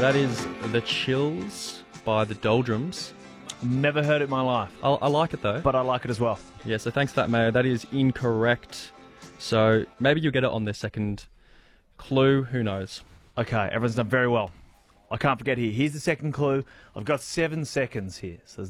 that is The Chills by The Doldrums. Never heard it in my life, I like it though. but I like it as well. Yeah, so thanks for that, Mayo. That is incorrect. So maybe you'll get it on their second clue. Who knows? Okay, everyone's done very well. I can't forget here. Here's the second clue. I've got 7 seconds here. So